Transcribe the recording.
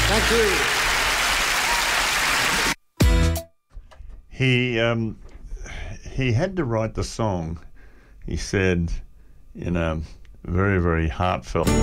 Thank you. He had to write the song, he said, in a very, very heartfelt